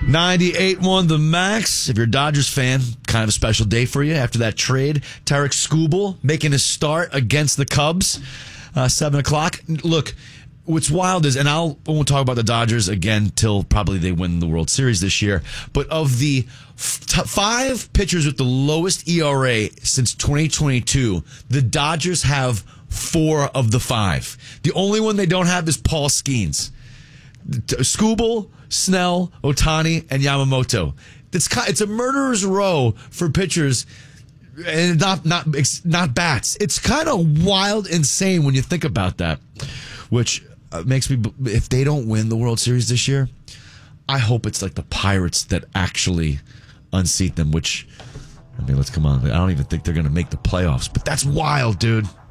98-1 the Max. If you're a Dodgers fan, kind of a special day for you after that trade. Tarik Skubal making his start against the Cubs. 7 o'clock. Look, what's wild is, and I won't talk about the Dodgers again till probably they win the World Series this year, but of the 5 pitchers with the lowest ERA since 2022, the Dodgers have 4 of the 5. The only one they don't have is Paul Skeens. Skubal, Snell, Ohtani, and Yamamoto. It's a murderer's row for pitchers, and not bats. It's kind of wild, insane when you think about that. Which makes me, if they don't win the World Series this year, I hope it's like the Pirates that actually unseat them. Which, I mean, let's come on. I don't even think they're going to make the playoffs, but that's wild, dude.